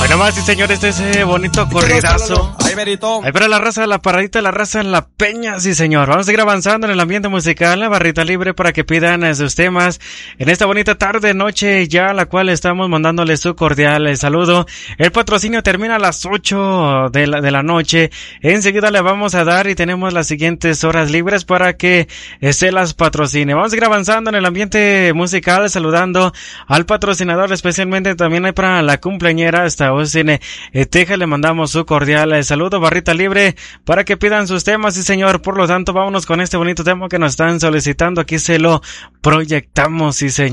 Hoy nomás, sí señores, ese bonito corridazo. Ahí para la raza, la paradita de la raza en la peña, sí señor. Vamos a seguir avanzando en el ambiente musical, la barrita libre para que pidan sus temas en esta bonita tarde, noche ya, la cual estamos mandándole su cordial saludo. El patrocinio termina a las 8 de la noche. Enseguida le vamos a dar y tenemos las siguientes horas libres para que se las patrocine. Vamos a seguir avanzando en el ambiente musical, saludando al patrocinador, especialmente también hay para la cumpleañera hasta Austin, Texas. Le mandamos su cordial saludo, barrita libre para que pidan sus temas, sí señor. Por lo tanto, vámonos con este bonito tema que nos están solicitando. Aquí se lo proyectamos, sí señor.